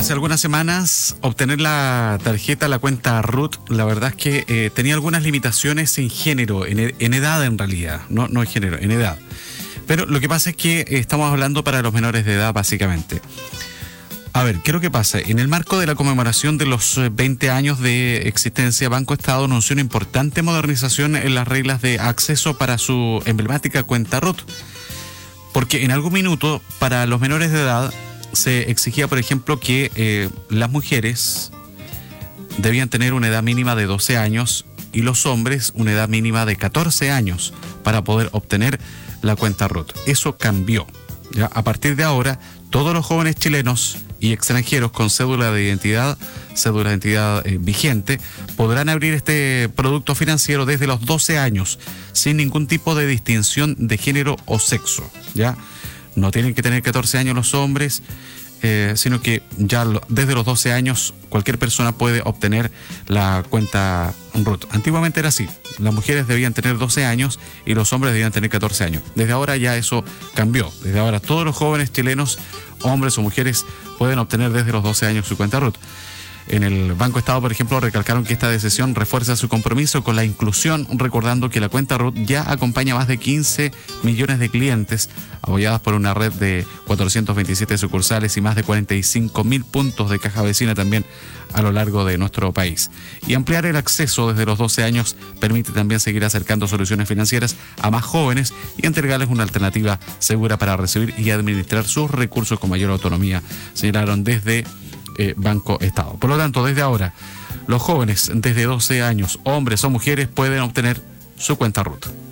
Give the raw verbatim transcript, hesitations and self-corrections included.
hace algunas semanas obtener la tarjeta, la cuenta R U T, la verdad es que eh, tenía algunas limitaciones en género, en, ed- en edad en realidad, no, no en género, en edad. Pero lo que pasa es que eh, estamos hablando para los menores de edad básicamente. A ver, ¿qué es lo que pasa? En el marco de la conmemoración de los eh, veinte años de existencia, Banco Estado anunció una importante modernización en las reglas de acceso para su emblemática cuenta R U T. Porque en algún minuto, para los menores de edad, se exigía, por ejemplo, que eh, las mujeres debían tener una edad mínima de doce años y los hombres una edad mínima de catorce años para poder obtener la cuenta R U T. Eso cambió. ¿Ya? A partir de ahora, todos los jóvenes chilenos y extranjeros con cédula de identidad, cédula de identidad eh, vigente, podrán abrir este producto financiero desde los doce años, sin ningún tipo de distinción de género o sexo. ¿Ya? No tienen que tener catorce años los hombres, eh, sino que ya lo, desde los doce años cualquier persona puede obtener la cuenta R U T. Antiguamente era así, las mujeres debían tener doce años y los hombres debían tener catorce años. Desde ahora ya eso cambió. Desde ahora todos los jóvenes chilenos, hombres o mujeres, pueden obtener desde los doce años su cuenta R U T. En el Banco Estado, por ejemplo, recalcaron que esta decisión refuerza su compromiso con la inclusión, recordando que la cuenta R U T ya acompaña a más de quince millones de clientes, apoyadas por una red de cuatrocientos veintisiete sucursales y más de cuarenta y cinco mil puntos de caja vecina también a lo largo de nuestro país. Y ampliar el acceso desde los doce años permite también seguir acercando soluciones financieras a más jóvenes y entregarles una alternativa segura para recibir y administrar sus recursos con mayor autonomía, señalaron desde Eh, Banco Estado. Por lo tanto, desde ahora, los jóvenes desde doce años, hombres o mujeres, pueden obtener su cuenta R U T.